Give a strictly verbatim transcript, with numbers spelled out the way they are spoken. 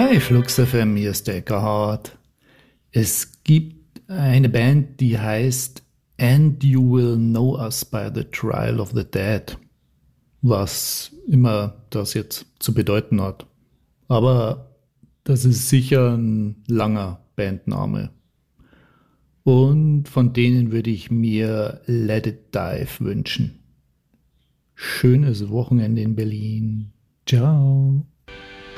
Hi Flux F M, hier ist der Eckhard. Es gibt eine Band, die heißt And You Will Know Us by the Trial of the Dead, was immer das jetzt zu bedeuten hat. Aber das ist sicher ein langer Bandname. Und von denen würde ich mir Let It Dive wünschen. Schönes Wochenende in Berlin. Ciao.